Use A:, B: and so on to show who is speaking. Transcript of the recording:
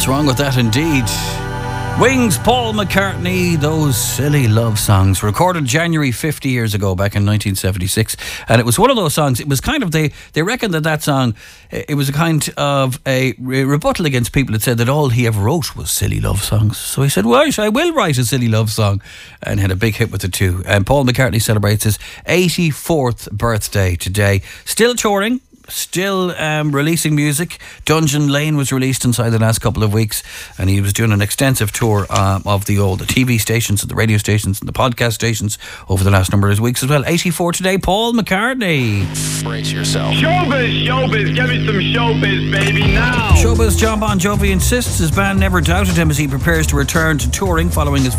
A: What's wrong with that indeed? Wings, Paul McCartney, those silly love songs, recorded January 50 years ago, back in 1976. And it was one of those songs, it was kind of, they reckon that song, it was a kind of a rebuttal against people that said that all he ever wrote was silly love songs. So he said, well, I will write a silly love song, and had a big hit with it too. And Paul McCartney celebrates his 84th birthday today. Still touring. Still releasing music. Dungeon Lane was released inside the last couple of weeks, and he was doing an extensive tour of the TV stations and the radio stations and the podcast stations over the last number of weeks as well. 84 today, Paul McCartney.
B: Brace yourself.
C: Showbiz, give me some showbiz, baby, now.
A: Showbiz, John Bon Jovi insists his band never doubted him as he prepares to return to touring following his